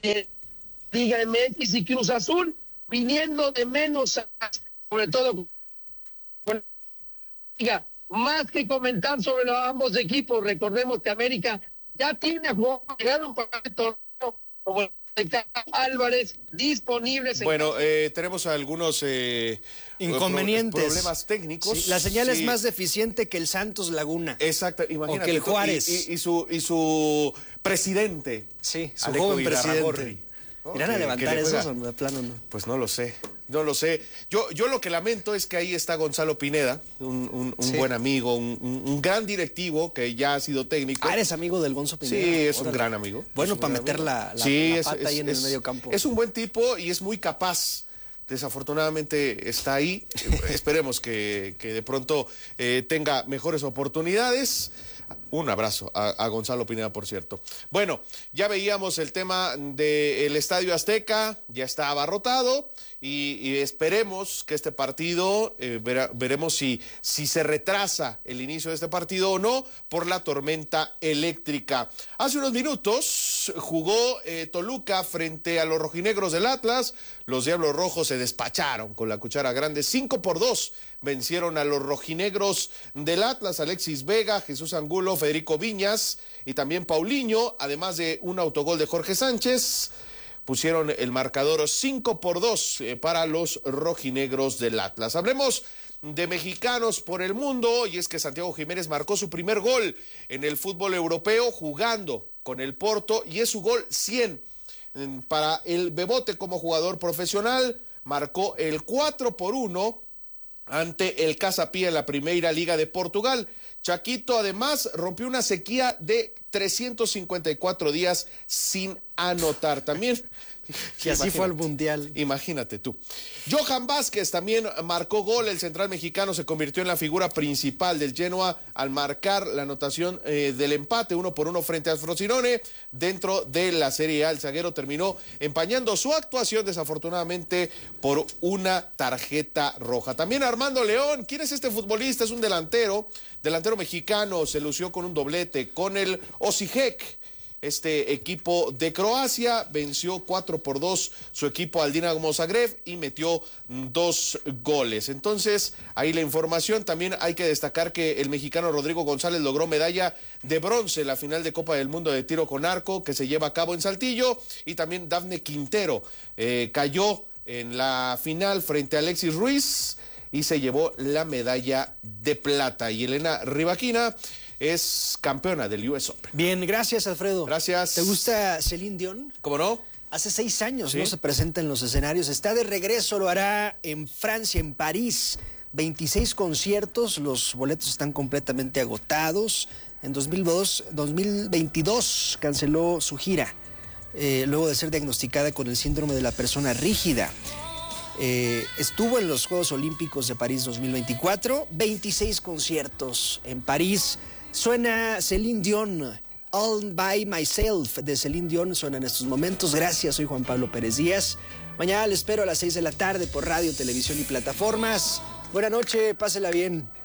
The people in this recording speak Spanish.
Liga MX y Cruz Azul, viniendo de menos a, sobre todo, más que comentar sobre ambos equipos. Recordemos que América ya tiene a jugadores que llegaron para el torneo como Álvarez disponibles. Bueno, tenemos algunos inconvenientes, problemas técnicos. Sí, la señal es más deficiente que el Santos Laguna. Exacto, imagínate. O que el Juárez. Y su presidente. Sí, su Alejo joven Irarrágorri, presidente. ¿no? ¿Irán a levantar eso? De plano no. Pues no lo sé. No lo sé. Yo lo que lamento es que ahí está Gonzalo Pineda, un sí, buen amigo, un gran directivo que ya ha sido técnico. Ah, ¿eres amigo del Gonzo Pineda? Sí, es un gran amigo. Bueno, para meter la pata ahí en el medio campo. Es un buen tipo y es muy capaz. Desafortunadamente está ahí. Esperemos que de pronto tenga mejores oportunidades. Un abrazo a Gonzalo Pineda, por cierto. Bueno, ya veíamos el tema del Estadio Azteca, ya está abarrotado y esperemos que este partido, veremos si se retrasa el inicio de este partido o no por la tormenta eléctrica. Hace unos minutos jugó Toluca frente a los rojinegros del Atlas. Los Diablos Rojos se despacharon con la cuchara grande, 5-2. Vencieron a los rojinegros del Atlas, Alexis Vega, Jesús Angulo, Federico Viñas y también Paulinho, además de un autogol de Jorge Sánchez. Pusieron el marcador 5-2 para los rojinegros del Atlas. Hablemos de mexicanos por el mundo, y es que Santiago Jiménez marcó su primer gol en el fútbol europeo jugando con el Porto, y es su gol 100 para el Bebote como jugador profesional. Marcó el 4-1 ante el Casa Pia en la Primeira Liga de Portugal. Chaquito además rompió una sequía de 354 días sin anotar también. Y así fue al Mundial. Imagínate tú. Johan Vázquez también marcó gol. El central mexicano se convirtió en la figura principal del Genoa al marcar la anotación del empate 1-1 frente al Frosinone dentro de la Serie A. El zaguero terminó empañando su actuación, desafortunadamente, por una tarjeta roja. También Armando León. ¿Quién es este futbolista? Es un delantero mexicano. Se lució con un doblete con el Osijek. Este equipo de Croacia venció 4-2 su equipo al Dinamo Zagreb y metió 2 goles. Entonces, ahí la información. También hay que destacar que el mexicano Rodrigo González logró medalla de bronce en la final de Copa del Mundo de tiro con arco que se lleva a cabo en Saltillo. Y también Dafne Quintero cayó en la final frente a Alexis Ruiz y se llevó la medalla de plata. Y Elena Rivaquina es campeona del US Open. Bien, gracias, Alfredo. Gracias. ¿Te gusta Celine Dion? ¿Cómo no? Hace 6 años, ¿sí?, no se presenta en los escenarios. Está de regreso, lo hará en Francia, en París. 26 conciertos, los boletos están completamente agotados. En 2022 canceló su gira, luego de ser diagnosticada con el síndrome de la persona rígida. Estuvo en los Juegos Olímpicos de París 2024, 26 conciertos en París. Suena Celine Dion, All By Myself de Celine Dion, suena en estos momentos. Gracias, soy Juan Pablo Pérez Díaz. Mañana les espero a las 6 de la tarde por radio, televisión y plataformas. Buena noche, pásela bien.